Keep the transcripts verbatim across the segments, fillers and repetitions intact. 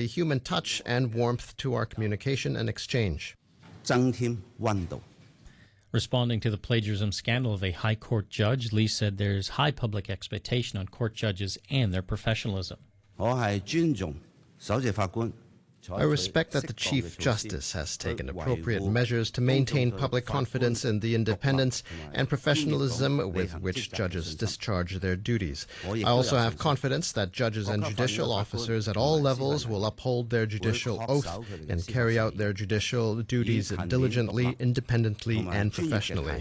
human touch and warmth to our communication and exchange. Responding to the plagiarism scandal of a high court judge, Lee said there's high public expectation on court judges and their professionalism. I respect that the Chief Justice has taken appropriate measures to maintain public confidence in the independence and professionalism with which judges discharge their duties. I also have confidence that judges and judicial officers at all levels will uphold their judicial oath and carry out their judicial duties diligently, independently, and professionally.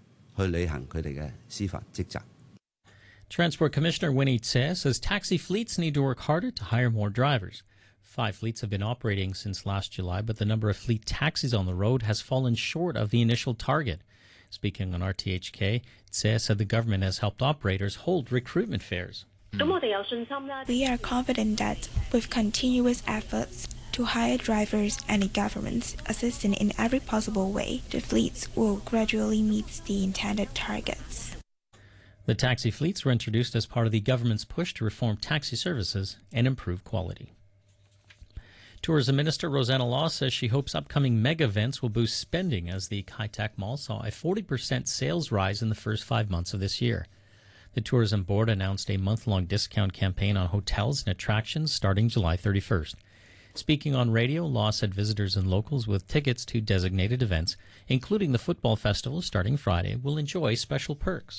Transport Commissioner Winnie Tse says taxi fleets need to work harder to hire more drivers. Five fleets have been operating since last July, but the number of fleet taxis on the road has fallen short of the initial target. Speaking on R T H K, Tse said the government has helped operators hold recruitment fairs. We are confident that with continuous efforts to hire drivers and the government's assistance in every possible way, the fleets will gradually meet the intended targets. The taxi fleets were introduced as part of the government's push to reform taxi services and improve quality. Tourism Minister Rosanna Law says she hopes upcoming mega events will boost spending as the Kai Tak Mall saw a forty percent sales rise in the first five months of this year. The Tourism Board announced a month-long discount campaign on hotels and attractions starting July thirty-first. Speaking on radio, Law said visitors and locals with tickets to designated events, including the football festival starting Friday, will enjoy special perks.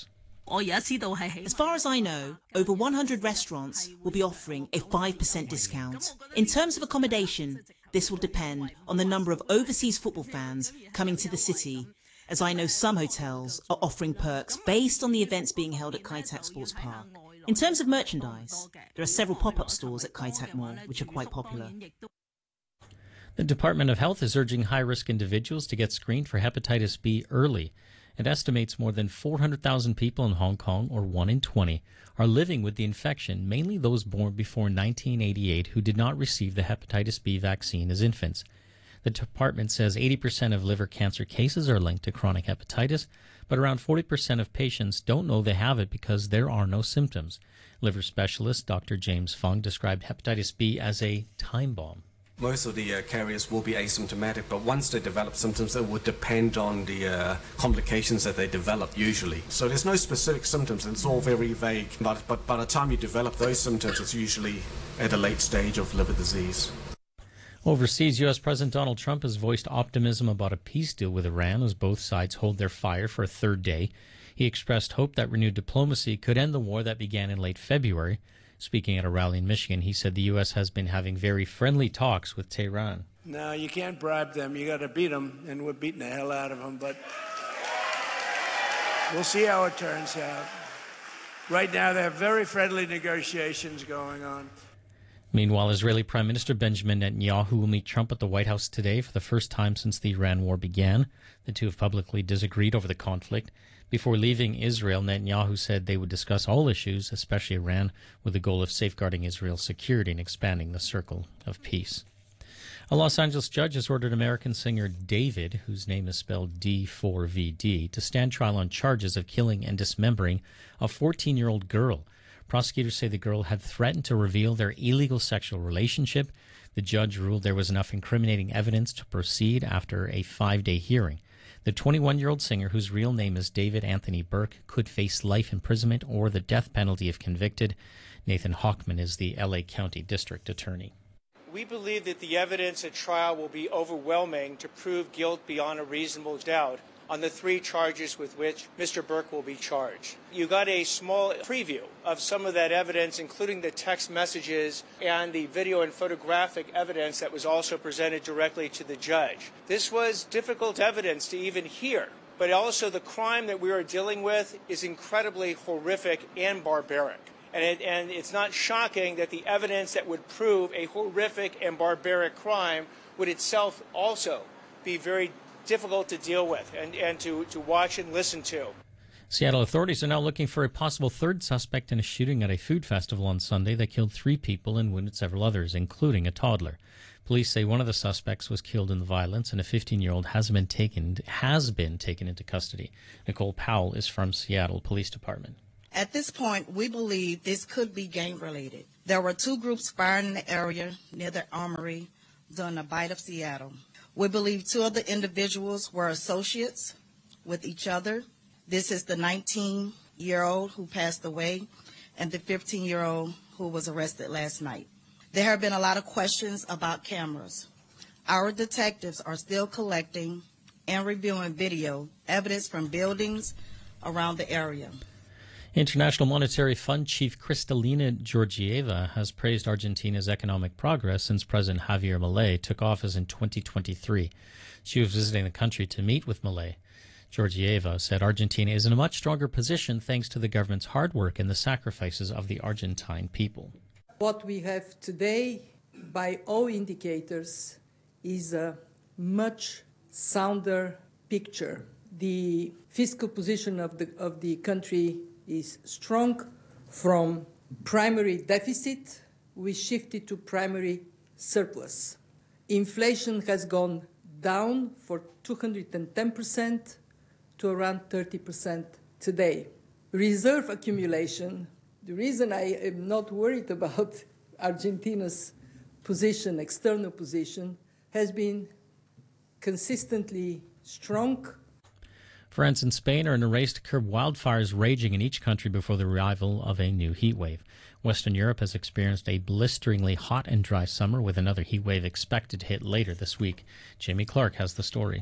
As far as I know, over one hundred restaurants will be offering a five percent discount. In terms of accommodation, this will depend on the number of overseas football fans coming to the city, as I know some hotels are offering perks based on the events being held at Kai Tak Sports Park. In terms of merchandise, there are several pop-up stores at Kai Tak Mall which are quite popular. The Department of Health is urging high-risk individuals to get screened for hepatitis B early. It estimates more than four hundred thousand people in Hong Kong, or one in twenty, are living with the infection, mainly those born before nineteen eighty-eight who did not receive the hepatitis B vaccine as infants. The department says eighty percent of liver cancer cases are linked to chronic hepatitis, but around forty percent of patients don't know they have it because there are no symptoms. Liver specialist Doctor James Fung described hepatitis B as a time bomb. Most of the uh, carriers will be asymptomatic, but once they develop symptoms, it would depend on the uh, complications that they develop usually. So there's no specific symptoms, and it's all very vague. But, but by the time you develop those symptoms, it's usually at a late stage of liver disease. Overseas, U S President Donald Trump has voiced optimism about a peace deal with Iran as both sides hold their fire for a third day. He expressed hope that renewed diplomacy could end the war that began in late February. Speaking at a rally in Michigan, he said the U S has been having very friendly talks with Tehran. No, you can't bribe them. You got to beat them, and we're beating the hell out of them. But we'll see how it turns out. Right now, they have very friendly negotiations going on. Meanwhile, Israeli Prime Minister Benjamin Netanyahu will meet Trump at the White House today for the first time since the Iran war began. The two have publicly disagreed over the conflict. Before leaving Israel, Netanyahu said they would discuss all issues, especially Iran, with the goal of safeguarding Israel's security and expanding the circle of peace. A Los Angeles judge has ordered American singer David, whose name is spelled D four V D, to stand trial on charges of killing and dismembering a fourteen-year-old girl. Prosecutors say the girl had threatened to reveal their illegal sexual relationship. The judge ruled there was enough incriminating evidence to proceed after a five-day hearing. The twenty-one-year-old singer, whose real name is David Anthony Burke, could face life imprisonment or the death penalty if convicted. Nathan Hochman is the L A County District Attorney. We believe that the evidence at trial will be overwhelming to prove guilt beyond a reasonable doubt on the three charges with which Mister Burke will be charged. You got a small preview of some of that evidence, including the text messages and the video and photographic evidence that was also presented directly to the judge. This was difficult evidence to even hear, but also the crime that we are dealing with is incredibly horrific and barbaric. And, it, and it's not shocking that the evidence that would prove a horrific and barbaric crime would itself also be very difficult to deal with and, and to, to watch and listen to. Seattle authorities are now looking for a possible third suspect in a shooting at a food festival on Sunday that killed three people and wounded several others, including a toddler. Police say one of the suspects was killed in the violence, and a fifteen-year-old has been taken has been taken into custody. Nicole Powell is from Seattle Police Department. At this point, we believe this could be gang-related. There were two groups firing in the area near the armory during the bite of Seattle. We believe two of the individuals were associates with each other. This is the nineteen-year-old who passed away and the fifteen-year-old who was arrested last night. There have been a lot of questions about cameras. Our detectives are still collecting and reviewing video evidence from buildings around the area. International Monetary Fund Chief Kristalina Georgieva has praised Argentina's economic progress since President Javier Milei took office in twenty twenty-three. She was visiting the country to meet with Milei. Georgieva said Argentina is in a much stronger position thanks to the government's hard work and the sacrifices of the Argentine people. What we have today, by all indicators, is a much sounder picture. The fiscal position of the, of the country is strong. From primary deficit, we shifted to primary surplus. Inflation has gone down for two hundred ten percent to around thirty percent today. Reserve accumulation, the reason I am not worried about Argentina's position, external position, has been consistently strong. France and Spain are in a race to curb wildfires raging in each country before the arrival of a new heat wave. Western Europe has experienced a blisteringly hot and dry summer, with another heat wave expected to hit later this week. Jamie Clark has the story.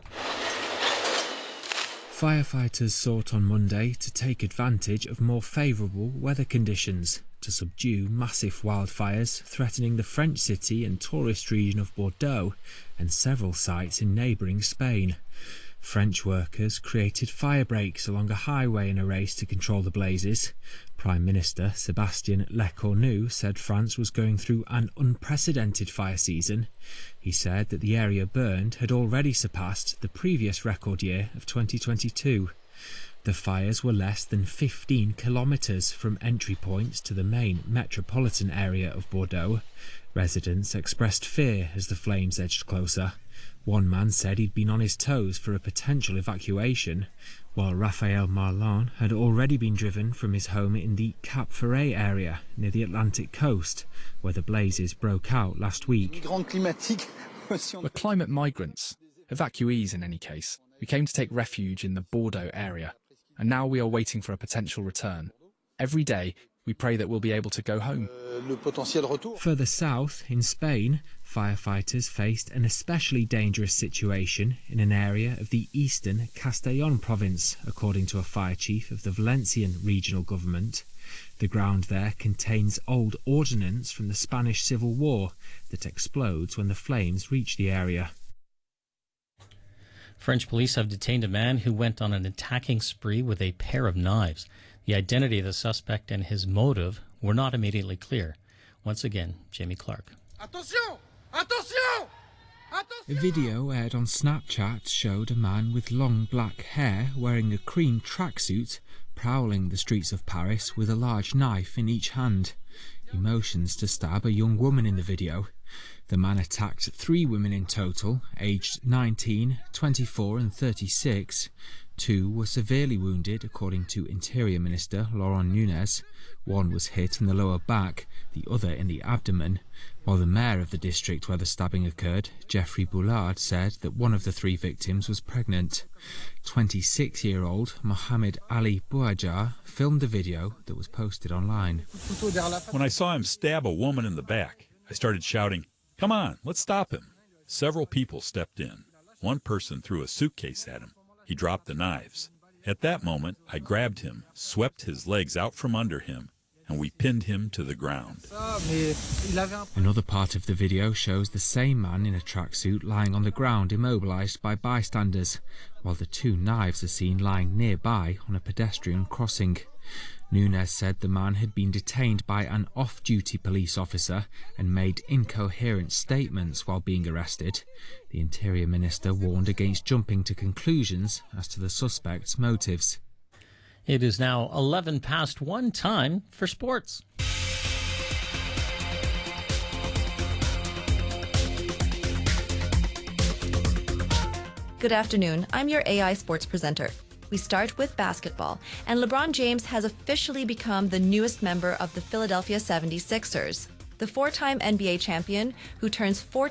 Firefighters sought on Monday to take advantage of more favourable weather conditions to subdue massive wildfires threatening the French city and tourist region of Bordeaux and several sites in neighbouring Spain. French workers created fire breaks along a highway in a race to control the blazes. Prime Minister Sébastien Lecornu said France was going through an unprecedented fire season. He said that the area burned had already surpassed the previous record year of twenty twenty-two. The fires were less than fifteen kilometres from entry points to the main metropolitan area of Bordeaux. Residents expressed fear as the flames edged closer. One man said he'd been on his toes for a potential evacuation, while Raphael Marlon had already been driven from his home in the Cap Ferret area near the Atlantic coast, where the blazes broke out last week. We're climate migrants, evacuees in any case. We came to take refuge in the Bordeaux area, and now we are waiting for a potential return. Every day, we pray that we'll be able to go home. Further south, in Spain, firefighters faced an especially dangerous situation in an area of the eastern Castellón province, according to a fire chief of the Valencian regional government. The ground there contains old ordnance from the Spanish Civil War that explodes when the flames reach the area. French police have detained a man who went on an attacking spree with a pair of knives. The identity of the suspect and his motive were not immediately clear. Once again, Jamie Clark. Attention! Attention! A video aired on Snapchat showed a man with long black hair wearing a cream tracksuit prowling the streets of Paris with a large knife in each hand. He motions to stab a young woman in the video. The man attacked three women in total, aged nineteen, twenty-four and thirty-six. Two were severely wounded, according to Interior Minister Laurent Nunez. One was hit in the lower back, the other in the abdomen, while the mayor of the district where the stabbing occurred, Geoffrey Boulard, said that one of the three victims was pregnant. twenty-six-year-old Mohamed Ali Bouajar filmed the video that was posted online. When I saw him stab a woman in the back, I started shouting, "Come on, let's stop him." Several people stepped in. One person threw a suitcase at him. He dropped the knives. At that moment, I grabbed him, swept his legs out from under him, and we pinned him to the ground. Another part of the video shows the same man in a tracksuit lying on the ground, immobilized by bystanders, while the two knives are seen lying nearby on a pedestrian crossing. Nunez said the man had been detained by an off-duty police officer and made incoherent statements while being arrested. The Interior Minister warned against jumping to conclusions as to the suspect's motives. It is now eleven past one, time for sports. Good afternoon. I'm your A I sports presenter. We start with basketball, and LeBron James has officially become the newest member of the Philadelphia seventy-sixers. The four-time N B A champion, who turns fourteen